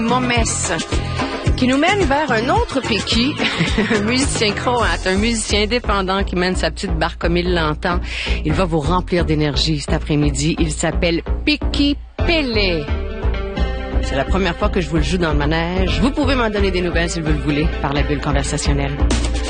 Momès, qui nous mène vers un autre Piqui, un musicien croate, un musicien indépendant qui mène sa petite barque comme il l'entend. Il va vous remplir d'énergie cet après-midi. Il s'appelle Piqui Pele. C'est la première fois que je vous le joue dans le manège. Vous pouvez m'en donner des nouvelles si vous le voulez par la bulle conversationnelle.